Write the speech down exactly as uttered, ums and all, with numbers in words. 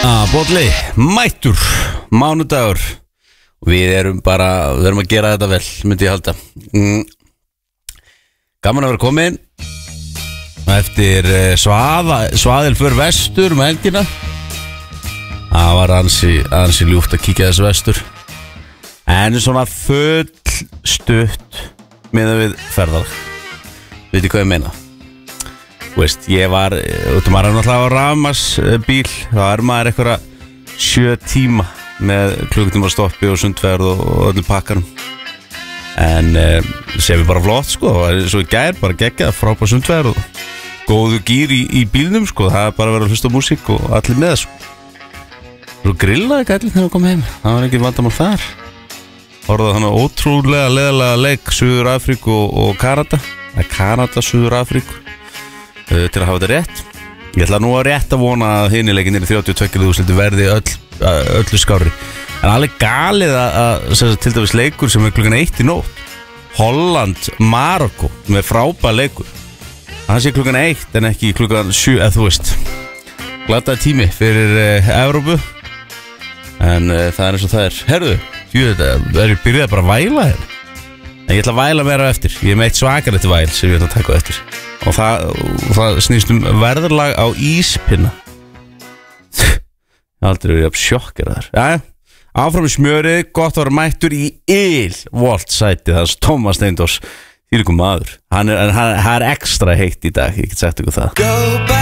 Ah, Bolli, mættur, mánudagur. Við erum bara, við erum að gera þetta vel, myndi ég halda. mm. Gaman að vera komin eftir svaða, svaðil fyrir vestur með helgina. Það var ansi, ansi ljúft að kíkja þessu vestur. En svona full stutt með við ferðalag. Veitir hvað ég meina? Veist, ég var, þú maður er náttúrulega á rafmagnsbíl, þá er maður eitthvað sjö tíma með klukkutíma stoppi og sundferð og, og öllum pakkanum. En eh, sem við bara flott sko, það er svo í gær, bara geggjað, frábær sundferð og góðu gýr í, í bílnum sko, það er bara að vera að hlusta á músík og allir með sko. Þú grillaði gæli þegar við komum heim, það var ekki vandamál þar. Horfði þannig ótrúlega leðalega leik Suður Afríku og, og Kanada, Kanada, Suður Afríku. Uh, til að hafa þetta rétt. Ég ætla nú að rétt að vona að hinni leikinir í þrjátíu og tvö úrslitum verði öll, öllu skári. En alveg galið að, að, að til dæmis leikur sem er klukkan eitt í nótt, Holland, Marokko með frábær leikur, hann sé klukkan eitt en ekki klukkan sjö, eða þú veist. Glataði tími fyrir uh, Evrópu. En uh, það er eins og það er. Herðu, jú, þetta er ég byrjaði bara að væla hérna. En ég ætla að væla meira á eftir. Ég er með eitt svakar eftir væl sem ég ætla að taka á eftir. Og það, og það snýst um verðurlag á íspinna. Ég hef aldrei verið að sjokkera þar. Jæja, áfram smjörið, gott að vera mættur í ylvolt sæti þess Tómas Steindors. Þýlikum maður. Hann er, hann, hann er ekstra heitt í dag, ég get sagt ykkur það.